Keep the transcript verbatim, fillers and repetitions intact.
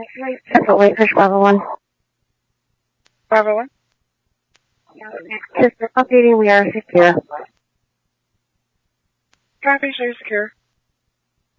Central Whitefish, Bravo one. Bravo one. System updating, we are secure. Copy, show you secure.